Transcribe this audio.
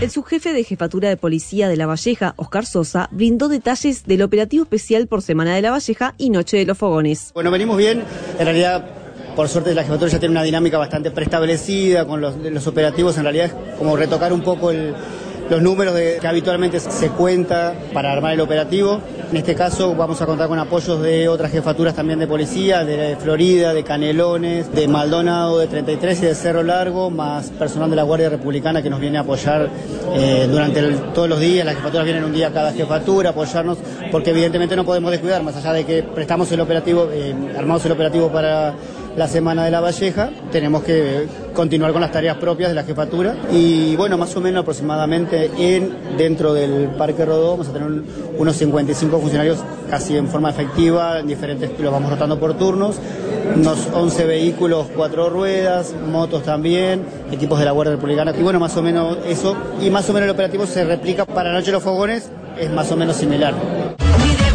El subjefe de Jefatura de Policía de La Valleja, Oscar Sosa, brindó detalles del operativo especial por Semana de La Valleja y Noche de los Fogones. Bueno, venimos bien, en realidad, por suerte la jefatura ya tiene una dinámica bastante preestablecida con los operativos, en realidad es como retocar un poco los números que habitualmente se cuenta para armar el operativo. En este caso vamos a contar con apoyos de otras jefaturas también de policía, de Florida, de Canelones, de Maldonado, de 33 y de Cerro Largo, más personal de la Guardia Republicana que nos viene a apoyar durante todos los días. Las jefaturas vienen un día a cada jefatura a apoyarnos, porque evidentemente no podemos descuidar, más allá de que prestamos el operativo, armamos el operativo para la Semana de La Valleja, tenemos que continuar con las tareas propias de la jefatura y bueno, más o menos aproximadamente dentro del Parque Rodó vamos a tener unos 55 funcionarios casi en forma efectiva, en diferentes, los vamos rotando por turnos, unos 11 vehículos, 4 ruedas, motos también, equipos de la Guardia Republicana y bueno, más o menos eso, y más o menos el operativo se replica para Noche de los Fogones, es más o menos similar.